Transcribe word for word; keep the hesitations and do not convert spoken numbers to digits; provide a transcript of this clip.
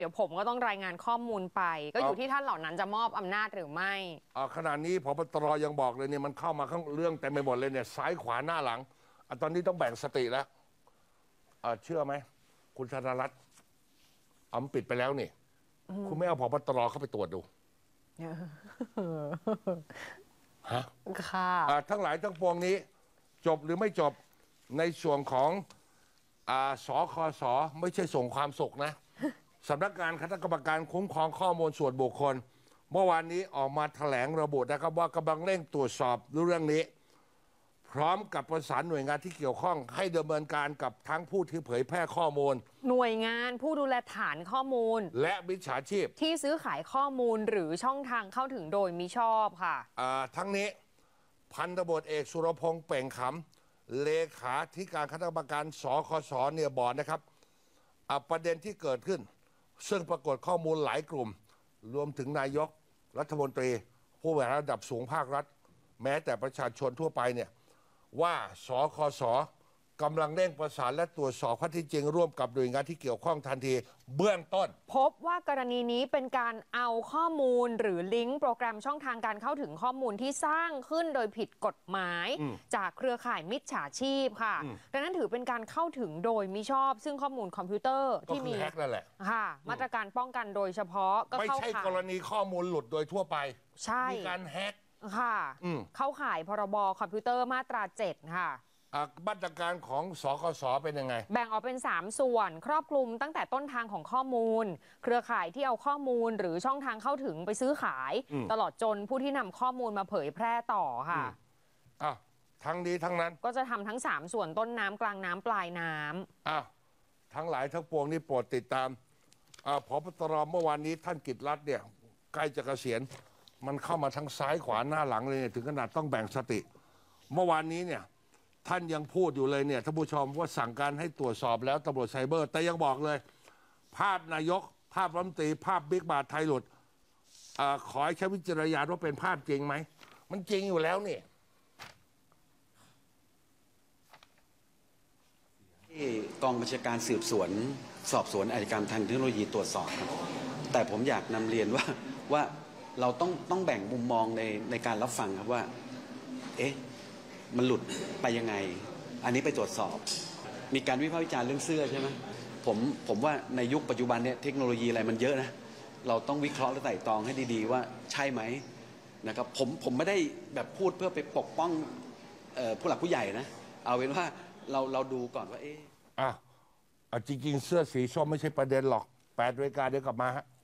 เดี๋ยวผมก็ต้องรายงานข้อมูลไป ก็อยู่ที่ท่านเหล่านั้นจะมอบอำนาจหรือไม่ขณะนี้พบตรยังบอกเลยเนี่ยมันเข้ามาข้างเรื่องเต็มไปหมดเลยเนี่ยซ้ายขวาหน้าหลังอตอนนี้ต้องแบ่งสติแล้วเชื่อไหมคุณธนรัตน์อำปิดไปแล้วนี่คุณไม่เอาพบตรเข้าไปตรวจดูฮะค่ะทั้งหลายทั้งปวงนี้จบหรือไม่จบในส่วนของอ่าสคสไม่ใช่ส่งความสุขนะสำนักงานคณะกรรมการคุ้มครองข้อมูลส่วนบุคคลเมื่อวานนี้ออกมาแถลงระบุนะครับว่ากำลังเร่งตรวจสอบเรื่องนี้พร้อมกับประสานหน่วยงานที่เกี่ยวข้องให้ดำเนินการกับทั้งผู้ที่เผยแพร่ข้อมูลหน่วยงานผู้ดูแลฐานข้อมูลและมิจฉาชีพที่ซื้อขายข้อมูลหรือช่องทางเข้าถึงโดยมิชอบค่ะทั้งนี้พันตำรวจเอกสุรพงษ์เป่งขำเลขาธิการคณะกรรมการสคสเนี่ยบอกนะครับประเด็นที่เกิดขึ้นซึ่งปรากฏข้อมูลหลายกลุ่มรวมถึงนายกรัฐมนตรีผู้บริหารระดับสูงภาครัฐแม้แต่ประชาชนทั่วไปเนี่ยว่าสคสกำลังเร่งประสานและตรวจสอบข้อเท็จจริงร่วมกับหน่วยงานที่เกี่ยวข้องทันทีเบื้องต้นพบว่ากรณีนี้เป็นการเอาข้อมูลหรือลิงก์โปรแกรมช่องทางการเข้าถึงข้อมูลที่สร้างขึ้นโดยผิดกฎหมายจากเครือข่ายมิจฉาชีพค่ะดังนั้นถือเป็นการเข้าถึงโดยมิชอบซึ่งข้อมูลคอมพิวเตอร์ที่มีแฮกนั่นแหละค่ะมาตรการป้องกันโดยเฉพาะก็ไม่ใช่กรณีข้อมูลหลุดโดยทั่วไปใช่มีการแฮกค่ะเข้าข่ายพรบคอมพิวเตอร์มาตราเจ็ดค่ะมาตรการของสคสเป็นยังไงแบ่งออกเป็นสามส่วนครอบคลุมตั้งแต่ต้นทางของข้อมูลเครือข่ายที่เอาข้อมูลหรือช่องทางเข้าถึงไปซื้อขายตลอดจนผู้ที่นำข้อมูลมาเผยแพร่ต่อค่ะอ้าวทั้งนี้ทั้งนั้นก็จะทำทั้งสามส่วนต้นน้ำกลางน้ำปลายน้ำอ้าวทั้งหลายทั้งปวงนี้โปรดติดตามผบตรเมื่อวานนี้ท่านกิตติรัตน์เนี่ยใกล้จะเกษียณมันเข้ามาทั้งซ้ายขวาหน้าหลังเลยเนี่ยถึงขนาดต้องแบ่งสติเมื่อวานนี้เนี่ยท่านยังพูดอยู่เลยเนี่ยท่านผู้ชมว่าสั่งการให้ตรวจสอบแล้วตำรวจไซเบอร์แต่ยังบอกเลยภาพนายกภาพรัฐมนตรีภาพบิ๊กบาทไทยหลุดอขอให้ใช้วิจารณญาณว่าเป็นภาพจริงไหมมันจริงอยู่แล้วนี่ที่กองบัญชาการสืบสวนสอบสวนอาชญากรรมทางเทคโนโลยีตรวจสอบครับแต่ผมอยากนำเรียนว่าว่าเราต้องต้องแบ่งมุมมองในในการรับฟังครับว่าเอ๊ะมันหลุดไปยังไงอันนี้ไปตรวจสอบมีการวิพากษ์วิจารณ์เรื่องเสื้อใช่ไหมผมผมว่าในยุคปัจจุบันเนี่ยเทคโนโลยีอะไรมันเยอะนะเราต้องวิเคราะห์และไต่ตรองให้ดีๆว่าใช่ไหมนะครับผมผมไม่ได้แบบพูดเพื่อไปปกป้องผู้หลักผู้ใหญ่นะเอาเป็นว่าเราเราดูก่อนว่าเอ๊ะอ่ะจริงๆเสื้อสีส้มไม่ใช่ประเด็นหรอกแปดนาฬิกาเดี๋ยวกลับมาฮะ